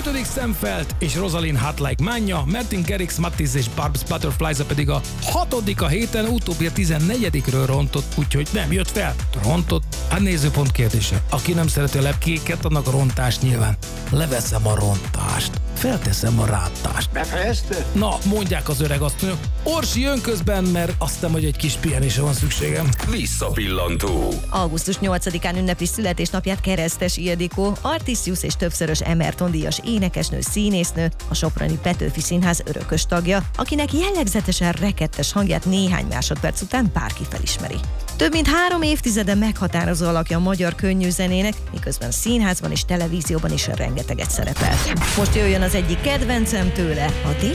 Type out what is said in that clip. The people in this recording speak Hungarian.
5. Szemfeld és Rosalind Hot Like Manya, Martin Garrix, Mattis és Barb's Butterflies pedig a 6. a héten, utóbbi a 14-ről rontott, úgyhogy nem jött fel, rontott. Hát nézőpont kérdése. Aki nem szereti a lepkéket, annak a rontást nyilván. Leveszem a rontást, felteszem a rántást. Befejezte? Na, mondják az öreg asszonyok. Orsi jön közben, mert azt hiszem, hogy egy kis pihenésre van szükségem. Visszapillantó. Augusztus 8-án ünnepli születésnapját Keresztes Ildikó, Artisius és többszörös Emerton-díjas énekesnő, színésznő, a Soproni Petőfi Színház örökös tagja, akinek jellegzetesen rekettes hangját néhány másodperc után bárki felismeri. Több mint 3 évtizede meghatározó alakja a magyar könnyűzenének, miközben színházban és televízióban is rengeteget szerepelt. Most jöjjön az egyik kedvencem tőle, a